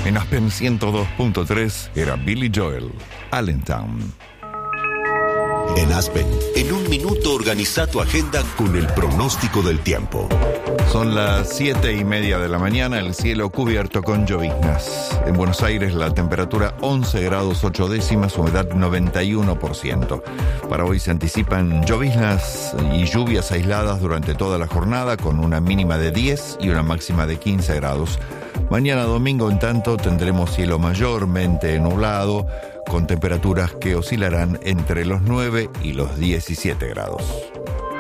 En Aspen 102.3 era Billy Joel, Allentown. En Aspen, en un minuto organiza tu agenda con el pronóstico del tiempo. Son las 7:30 de la mañana, el cielo cubierto con lloviznas. En Buenos Aires la temperatura 11 grados 8 décimas, humedad 91%. Para hoy se anticipan lloviznas y lluvias aisladas durante toda la jornada, con una mínima de 10 y una máxima de 15 grados. Mañana domingo, en tanto, tendremos cielo mayormente nublado, con temperaturas que oscilarán entre los 9 y los 17 grados.